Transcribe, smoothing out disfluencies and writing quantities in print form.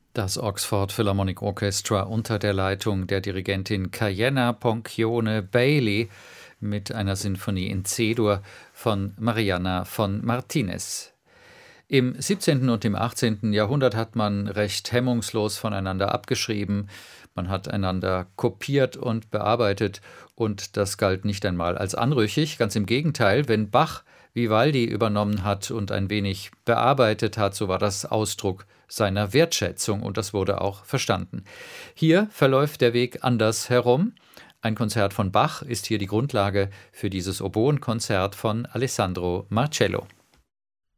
Das Oxford Philharmonic Orchestra unter der Leitung der Dirigentin Kayenna Poncione Bailey mit einer Sinfonie in C-Dur von Mariana von Martinez. Im 17. und im 18. Jahrhundert hat man recht hemmungslos voneinander abgeschrieben, man hat einander kopiert und bearbeitet, und das galt nicht einmal als anrüchig. Ganz im Gegenteil, wenn Bach Vivaldi übernommen hat und ein wenig bearbeitet hat, so war das Ausdruck seiner Wertschätzung, und das wurde auch verstanden. Hier verläuft der Weg anders herum. Ein Konzert von Bach ist hier die Grundlage für dieses Oboenkonzert von Alessandro Marcello.